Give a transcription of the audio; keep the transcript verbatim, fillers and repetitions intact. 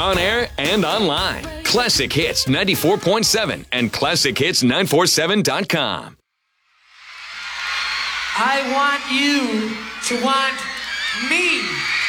on air and online. Classic Hits ninety-four point seven and classic hits nine four seven dot com. I want you to want me.